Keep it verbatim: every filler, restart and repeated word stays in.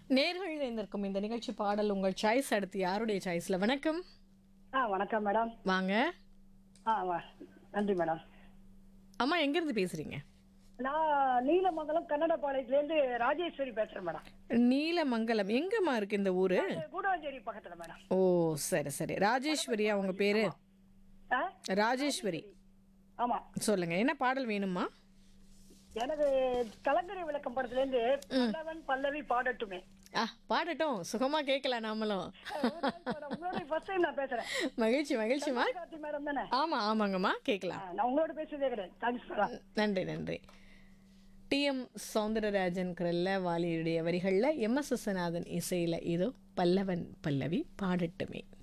நேர்கள் இணைந்திருக்கும் இந்த நிகழ்ச்சி பாடல் உங்கள் சாய்ஸ். அடுத்து யாருடைய சாய்ஸ்ல? வணக்கம். ஆ வணக்கம் மேடம். வாங்க. ஆ வா நன்றி மேடம். அம்மா எங்கிருந்து பேசுறீங்க? நான் நீலமங்கலம் கன்னடபாளையத்துலேருந்து ராஜேஸ்வரி பேசுகிறேன் மேடம். நீலமங்கலம் எங்கம்மா இருக்கு இந்த ஊரு? கூடவஞ்சேரி பக்கத்தில் மேடம். ஓ சரி சரி. ராஜேஸ்வரியா உங்க பேரு? ஆ ராஜேஸ்வரி. ஆமாம். சொல்லுங்க, என்ன பாடல் வேணுமா? எனக்கு கலங்கரை விளக்கம் படத்துலேருந்து பல்லவன் பல்லவி பாடட்டுமே. ஆ பாடட்டும், சுகமா கேட்கலாம் நாமளும். உங்களோட ஃபர்ஸ்ட் டைம் நான் பேசுகிறேன். மகிழ்ச்சி மகிழ்ச்சிமா. கார்த்தி மேடம் தானே? ஆமா ஆமாங்கம்மா, கேட்கலாம். நான் உங்களோட பேசுறதே கிடையாது. Thanks madam. நன்றி நன்றி. டி எம் சௌந்தரராஜன் குரல்ல, வாலியுடைய வரிகளில், எம் எஸ் விஸ்வநாதன் இசையில், இதோ பல்லவன் பல்லவி பாடட்டுமே.